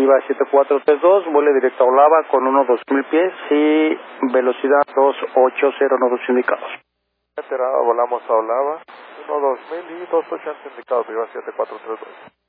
Viva 7432, vuele directo a Olava con 1-2000 pies y velocidad 28 nodos indicados. Enterado, volamos a Olava, 1-2000 y 28 indicados, Viva 7432.